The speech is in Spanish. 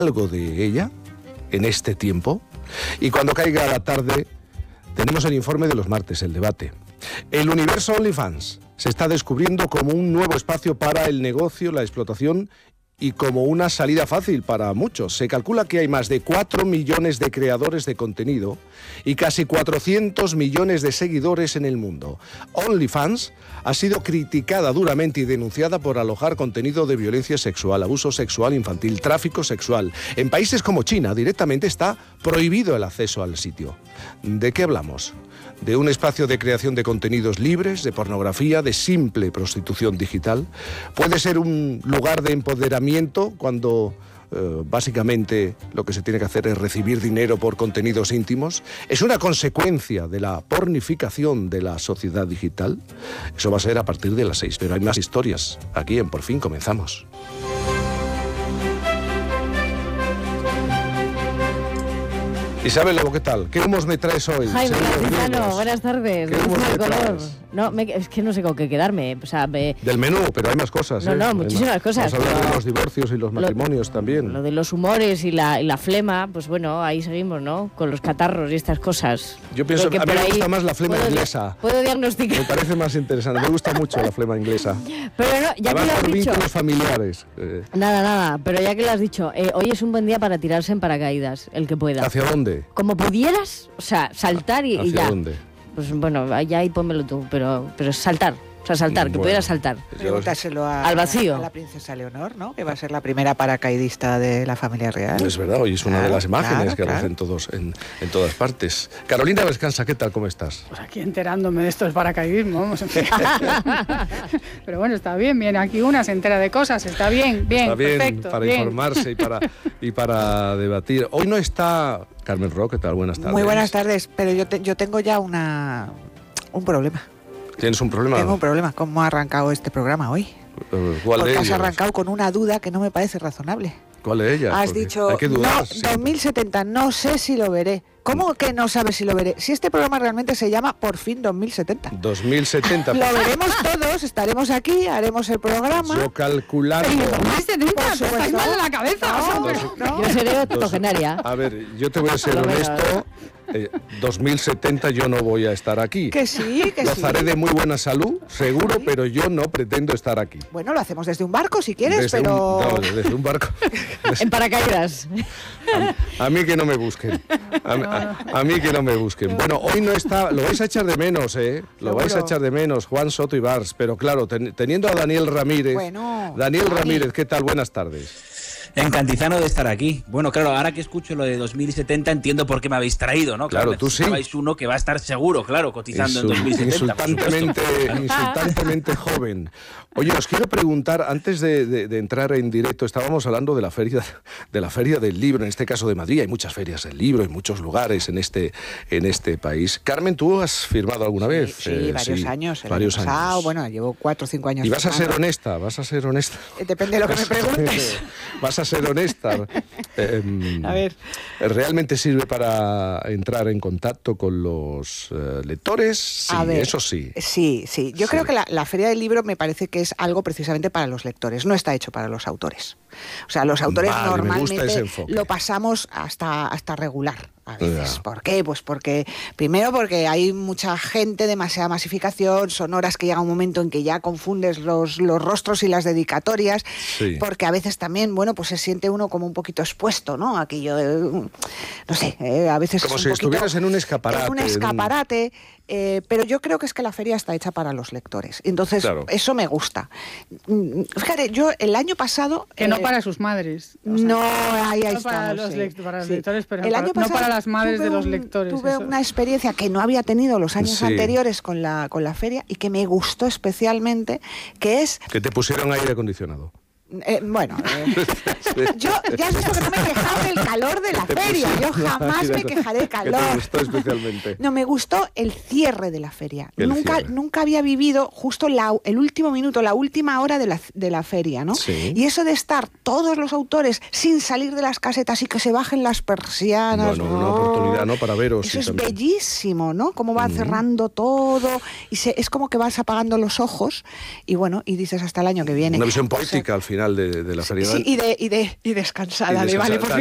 algo de ella en este tiempo. Y cuando caiga la tarde, tenemos el informe de los martes, el debate. El universo OnlyFans se está descubriendo como un nuevo espacio para el negocio, la explotación y como una salida fácil para muchos. Se calcula que hay más de 4 millones de creadores de contenido y casi 400 millones de seguidores en el mundo. OnlyFans ha sido criticada duramente y denunciada por alojar contenido de violencia sexual, abuso sexual infantil, tráfico sexual. En países como China directamente está prohibido el acceso al sitio. ¿De qué hablamos? De un espacio de creación de contenidos libres, de pornografía, de simple prostitución digital. Puede ser un lugar de empoderamiento cuando básicamente lo que se tiene que hacer es recibir dinero por contenidos íntimos. Es una consecuencia de la pornificación de la sociedad digital. Eso va a ser a partir de las 6, pero hay más historias aquí en Por Fin Comenzamos. Isabel Lobo, ¿qué tal? ¿Qué humos me traes hoy? Jaime Cantizano, buenas tardes. ¿Qué humos me color? traes? No, es que no sé con qué quedarme. O sea, Del menú, pero hay más cosas. No, muchísimas cosas. Vamos a hablar de los divorcios y los matrimonios también. Lo de los humores y la flema, pues bueno, ahí seguimos, ¿no? Con los catarros y estas cosas. Yo pienso que a mí me gusta más la flema inglesa. Puedo diagnosticar. Me parece más interesante. Me gusta mucho la flema inglesa. Pero no, ya que lo has dicho. Vínculos familiares. Nada. Pero ya que lo has dicho, hoy es un buen día para tirarse en paracaídas, el que pueda. ¿Hacia dónde? Como pudieras, o sea, saltar y ya. ¿Hacia dónde? Pues bueno, ya ahí pónmelo tú, pero saltar. O sea, saltar, que pudieras saltar. Pregúntaselo al vacío. A la princesa Leonor, ¿no? Que va a ser la primera paracaidista de la familia real. Es verdad, hoy es una de las imágenes que hacen todos en todas partes. Carolina Vescanza, ¿qué tal? ¿Cómo estás? Pues aquí enterándome de esto del paracaidismo, vamos. Pero bueno, está bien, aquí una se entera de cosas, está bien, perfecto. Para informarse y para debatir. Hoy no está Carmen Roque, ¿qué tal? Buenas tardes. Muy buenas tardes, pero yo tengo ya un problema. ¿Tienes un problema? Tengo un problema. ¿Cómo ha arrancado este programa hoy? ¿Cuál Porque de has ellos? arrancado con una duda que no me parece razonable. ¿Cuál de ellas? Has Porque dicho, hay que dudar no, siempre. 2070, no sé si lo veré. ¿Cómo que no sabes si lo veré? Si este programa realmente se llama Por Fin 2070. 2070. Lo veremos todos, estaremos aquí, haremos el programa. Yo calculando. Pero 2070, Por estáis supuesto. mal de la cabeza. Yo seré octogenaria. A ver, yo te voy a ser Lo veo. honesto. 2070 yo no voy a estar aquí. Que sí, que Gozaré sí. de muy buena salud, seguro, Sí. pero yo no pretendo estar aquí. Bueno, lo hacemos desde un barco si quieres, Desde pero... desde un barco. En paracaídas. A mí que no me busquen. A mí que no me busquen. Bueno, hoy no está, lo vais a echar de menos, ¿eh? Lo vais a echar de menos, Juan Soto y Bars, pero claro, teniendo a Daniel Ramírez. Bueno, Daniel Dani. Ramírez, ¿qué tal? Buenas tardes. Encantizano de estar aquí. Bueno, claro, ahora que escucho lo de 2070 entiendo por qué me habéis traído, ¿no? Claro, tú sí. Necesitabais uno que va a estar seguro, claro, cotizando en 2070. por supuesto. Insultantemente joven. Oye, os quiero preguntar, antes de entrar en directo, estábamos hablando de la feria del libro, en este caso de Madrid. Hay muchas ferias del libro, en muchos lugares en este país. Carmen, ¿tú has firmado alguna vez? Sí, varios años. Varios año pasado, años. bueno, llevo 4 o 5 años. Y vas a ser firmando. honesta. Depende de lo que me preguntes. Vas a ser honesta. A ver. ¿Realmente sirve para entrar en contacto con los lectores? Sí, A ver, eso sí. Sí. Yo Sí. creo que la Feria del Libro me parece que es algo precisamente para los lectores, no está hecho para los autores. O sea, los autores Vale, me gusta normalmente ese enfoque. lo pasamos hasta regular. A veces. Ya. ¿Por qué? Pues porque hay mucha gente, demasiada masificación, son horas que llega un momento en que ya confundes los rostros y las dedicatorias, Sí. porque a veces también, pues se siente uno como un poquito expuesto, ¿no? Aquello de, no sé, a veces Como es si un poquito, estuvieras en un escaparate. en un escaparate, pero yo creo que es que la feria está hecha para los lectores. Entonces, Claro. eso me gusta. Fíjate, yo el año pasado... Que no para sus madres. O sea, no, ahí no para estamos, los, sí. para los Sí. lectores, pero El año no pasado para las madres tuve de los lectores. Tuve eso. una experiencia que no había tenido los años Sí. anteriores con la feria y que me gustó especialmente, que es... Que te pusieron aire acondicionado. Yo ya has visto que no me he quejado del calor de la feria. Yo jamás me quejaré del ¿Qué calor. te gustó especialmente? No, me gustó el cierre de la feria. El cierre. Nunca había vivido justo el último minuto, la última hora de la feria, ¿no? Sí. Y eso de estar todos los autores sin salir de las casetas y que se bajen las persianas. Bueno, una oportunidad, ¿no? Para veros. Eso y es también. bellísimo, ¿no? Cómo va cerrando todo y es como que vas apagando los ojos y bueno, y dices hasta el año que viene. Una visión Pues, poética al final. final de la feria. Sí, y descansada, Y de vale, por